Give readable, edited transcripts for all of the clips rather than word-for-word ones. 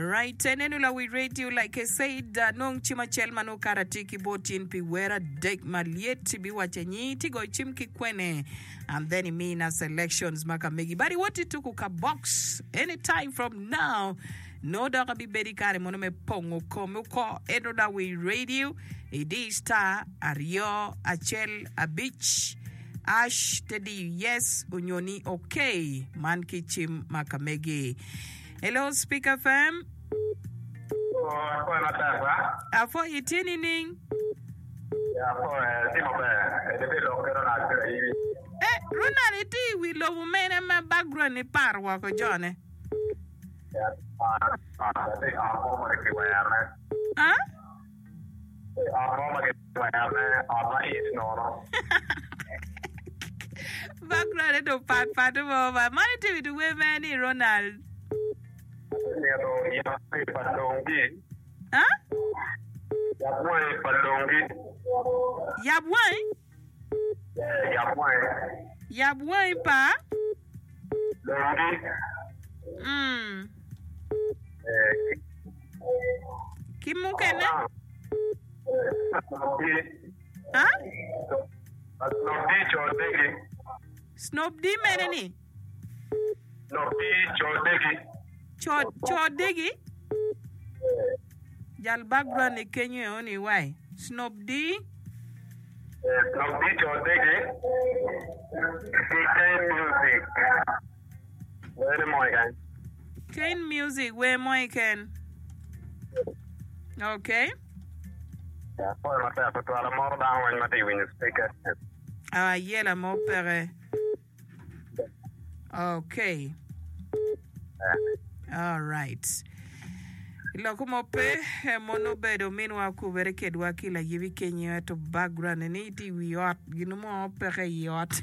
right, Tenenula, we rate you like I said, nong chima chelma no karatiki botin piwera dek malieti biwachenyi tigo chimki kwene, and then imina selections makamegi. Bari what it took a box anytime from now. No dog be beri kare mono me pongo komo ko enola we radio. Idi star Ario Achel Abich Ash Teddy yes Unyoni okay man kichim makamegi. Hello, Speaker FM. For itini ning. Ronald iti we love men and my background ni parwa ko John. Huh? Background do pat over. Money to do women in Ronald. Huh? Yabwai pa? Kimukene? Huh? Snobdi meneni? Chodegi? Jal background ni Kenya oni why? Snobdi? Snobdi chodegi. Music. Where am I? Kane music, where am I? Okay. Yeah, for myself, to a more down when my TV is speaker. Yela mopere. Okay. All right. Lokumope mono bedo minwa kubereke dwa kila yivi Kenya to background ni ti wiot ginumo opere yot.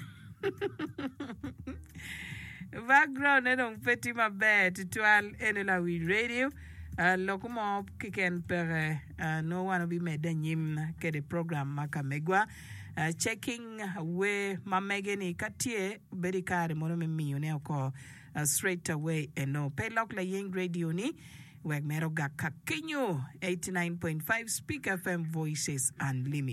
Background edong peti mabet tual enela we radio. Lokumo kiken pere no one be made nyim ke the program makamegwa checking where mamegeni katie berikare mono me mione ko straight away no pelok la yeng radio ni wek mero ga kakinyo 89.5 Speak FM Voices Unlimited.